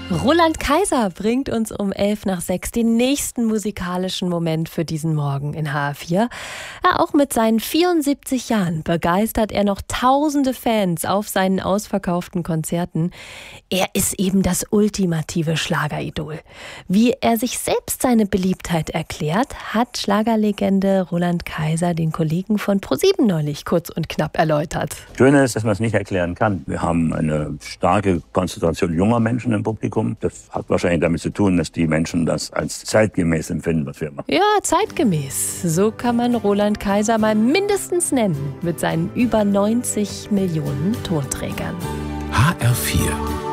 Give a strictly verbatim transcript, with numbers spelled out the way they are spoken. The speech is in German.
Roland Kaiser bringt uns um elf nach sechs den nächsten musikalischen Moment für diesen Morgen in H R vier. Ja, auch mit seinen vierundsiebzig Jahren begeistert er noch tausende Fans auf seinen ausverkauften Konzerten. Er ist eben das ultimative Schlageridol. Wie er sich selbst seine Beliebtheit erklärt, hat Schlagerlegende Roland Kaiser den Kollegen von ProSieben neulich kurz und knapp erläutert. Schöne ist, dass man es nicht erklären kann. Wir haben eine starke Konzentration junger Menschen im Publikum. Das hat wahrscheinlich damit zu tun, dass die Menschen das als zeitgemäß empfinden, was wir machen. Ja, zeitgemäß. So kann man Roland Kaiser mal mindestens nennen, mit seinen über neunzig Millionen Tonträgern. H R vier